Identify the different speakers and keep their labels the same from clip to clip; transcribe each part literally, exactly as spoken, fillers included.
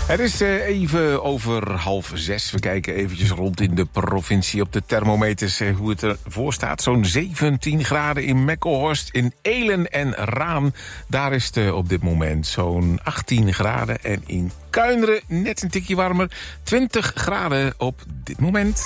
Speaker 1: Het is uh, even over half zes. We kijken eventjes rond in de provincie op de thermometers uh, hoe het ervoor staat. Zo'n zeventien graden in Mekkelhorst, in Elen en Raan. Daar is het uh, op dit moment zo'n achttien graden. En in Kuinderen net een tikje warmer. twintig graden op dit moment.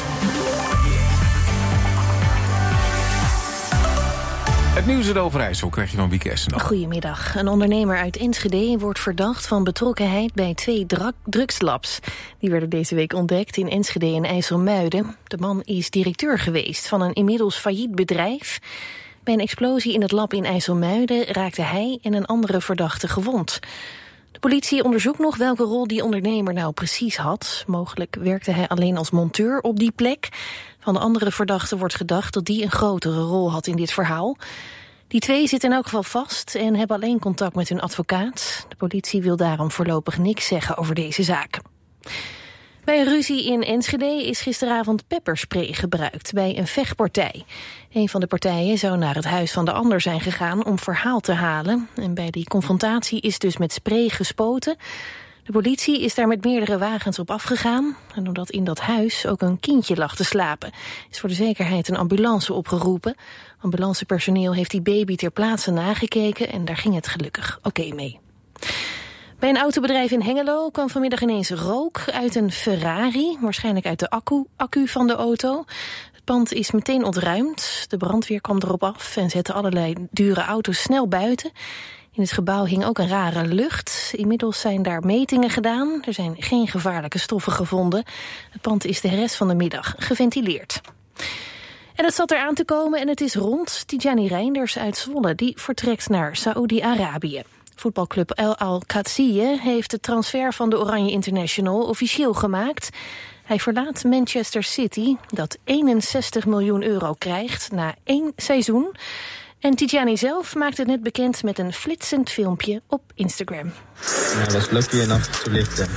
Speaker 1: Het nieuws uit Overijssel krijg je van Wieke Essenal.
Speaker 2: Goedemiddag. Een ondernemer uit Enschede wordt verdacht van betrokkenheid bij twee dra- drugslabs. Die werden deze week ontdekt in Enschede en IJsselmuiden. De man is directeur geweest van een inmiddels failliet bedrijf. Bij een explosie in het lab in IJsselmuiden raakte hij en een andere verdachte gewond. De politie onderzoekt nog welke rol die ondernemer nou precies had. Mogelijk werkte hij alleen als monteur op die plek. Van de andere verdachte wordt gedacht dat die een grotere rol had in dit verhaal. Die twee zitten in elk geval vast en hebben alleen contact met hun advocaat. De politie wil daarom voorlopig niks zeggen over deze zaak. Bij een ruzie in Enschede is gisteravond pepperspray gebruikt bij een vechtpartij. Een van de partijen zou naar het huis van de ander zijn gegaan om verhaal te halen. En bij die confrontatie is dus met spray gespoten. De politie is daar met meerdere wagens op afgegaan. En omdat in dat huis ook een kindje lag te slapen, is voor de zekerheid een ambulance opgeroepen. Ambulancepersoneel heeft die baby ter plaatse nagekeken en daar ging het gelukkig oké mee. Bij een autobedrijf in Hengelo kwam vanmiddag ineens rook uit een Ferrari, waarschijnlijk uit de accu, accu van de auto. Het pand is meteen ontruimd. De brandweer kwam erop af en zette allerlei dure auto's snel buiten. In het gebouw hing ook een rare lucht. Inmiddels zijn daar metingen gedaan. Er zijn geen gevaarlijke stoffen gevonden. Het pand is de rest van de middag geventileerd. En het zat eraan te komen en het is rond. Tijani Reinders uit Zwolle die vertrekt naar Saoedi-Arabië. Voetbalclub El Al-Qadsiye heeft de transfer van de Oranje International officieel gemaakt. Hij verlaat Manchester City, dat eenenzestig miljoen euro krijgt na één seizoen. En Tijani zelf maakt het net bekend met een flitsend filmpje op Instagram.
Speaker 3: I was lucky enough to live there.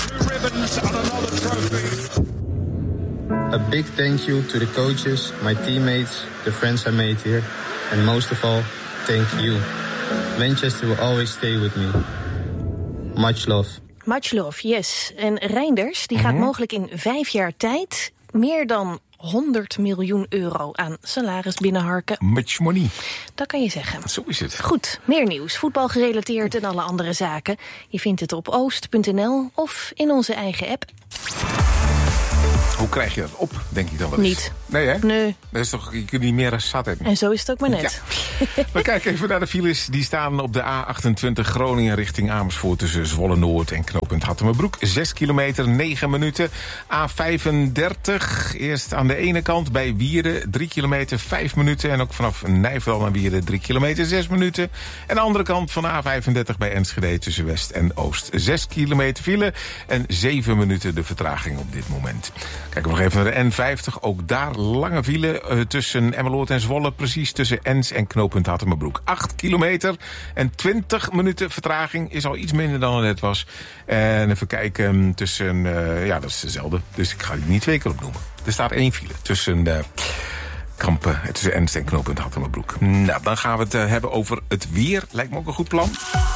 Speaker 3: A big thank you to the coaches, my teammates, the friends I made here. And most of all, thank you. Manchester will always stay with me. Much love.
Speaker 2: Much love, yes. En Reinders die gaat mm-hmm. mogelijk in vijf jaar tijd meer dan honderd miljoen euro aan salaris binnenharken.
Speaker 1: Much money.
Speaker 2: Dat kan je zeggen.
Speaker 1: Zo is het.
Speaker 2: Goed, meer nieuws. Voetbal gerelateerd en alle andere zaken. Je vindt het op oost punt n l of in onze eigen app.
Speaker 1: Hoe krijg je dat op, denk ik dan wel eens?
Speaker 2: Niet.
Speaker 1: Nee, hè?
Speaker 2: Nee.
Speaker 1: Dat is toch, je kunt niet meer als zat hebben.
Speaker 2: En zo is het ook maar net.
Speaker 1: Ja. We kijken even naar de files. Die staan op de A achtentwintig Groningen richting Amersfoort tussen Zwolle-Noord en knooppunt Hattemerbroek. Zes kilometer, negen minuten. A vijfendertig, eerst aan de ene kant bij Wieren, drie kilometer, vijf minuten. En ook vanaf Nijverdal naar Wieren, drie kilometer, zes minuten. En de andere kant van A vijfendertig bij Enschede tussen West en Oost. Zes kilometer file en zeven minuten de vertraging op dit moment. Kijken we nog even naar de N vijftig. Ook daar lange file uh, tussen Emmeloord en Zwolle. Precies tussen Ens en knooppunt Hattemerbroek. acht kilometer en twintig minuten vertraging. Is al iets minder dan het net was. En even kijken tussen... Uh, ja, dat is dezelfde. Dus ik ga die niet twee keer opnoemen. Er staat één file tussen... Uh, Kampen, tussen Ens en knooppunt Hattemerbroek. Nou, dan gaan we het uh, hebben over het weer. Lijkt me ook een goed plan.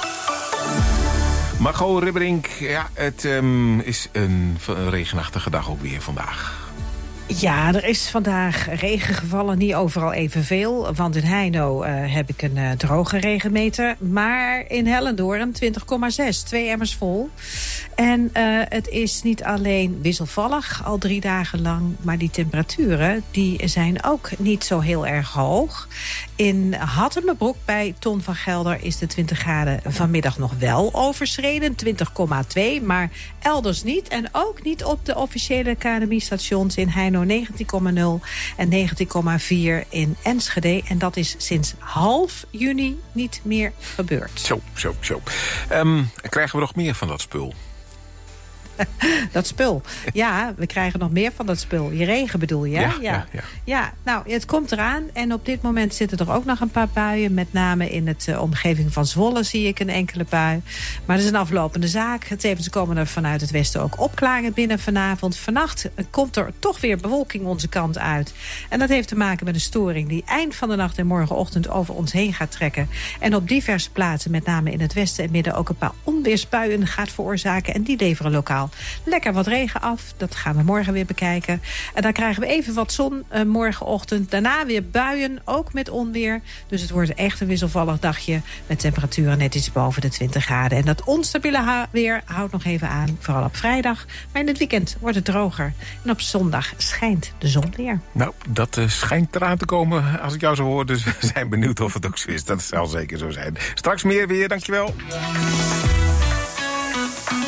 Speaker 1: Margot Ribberink, ja, het um, is een, een regenachtige dag ook weer vandaag.
Speaker 4: Ja, er is vandaag regen gevallen, niet overal evenveel. Want in Heino uh, heb ik een uh, droge regenmeter. Maar in Hellendoorn twintig komma zes, twee emmers vol. En uh, het is niet alleen wisselvallig, al drie dagen lang. Maar die temperaturen die zijn ook niet zo heel erg hoog. In Hattemerbroek bij Ton van Gelder is de twintig graden vanmiddag nog wel overschreden. twintig komma twee, maar elders niet. En ook niet op de officiële K N M I-stations in Heino negentien komma nul en negentien komma vier in Enschede. En dat is sinds half juni niet meer gebeurd.
Speaker 1: Zo, zo, zo. Um, krijgen we nog meer van dat spul?
Speaker 4: Dat spul. Ja, we krijgen nog meer van dat spul. Je regen bedoel je, hè?
Speaker 1: Ja, ja, ja.
Speaker 4: ja, nou, het komt eraan. En op dit moment zitten er ook nog een paar buien. Met name in de uh, omgeving van Zwolle zie ik een enkele bui. Maar dat is een aflopende zaak. Tevens komen er vanuit het westen ook opklaringen binnen vanavond. Vannacht komt er toch weer bewolking onze kant uit. En dat heeft te maken met een storing die eind van de nacht en morgenochtend over ons heen gaat trekken. En op diverse plaatsen, met name in het westen en midden, ook een paar onweersbuien gaat veroorzaken. En die leveren lokaal lekker wat regen af. Dat gaan we morgen weer bekijken. En dan krijgen we even wat zon uh, morgenochtend. Daarna weer buien, ook met onweer. Dus het wordt echt een wisselvallig dagje met temperaturen net iets boven de twintig graden. En dat onstabiele ha- weer houdt nog even aan, vooral op vrijdag. Maar in het weekend wordt het droger. En op zondag schijnt de zon weer.
Speaker 1: Nou, dat uh, schijnt eraan te komen als ik jou zo hoor. Dus we zijn benieuwd of het ook zo is. Dat zal zeker zo zijn. Straks meer weer, dankjewel.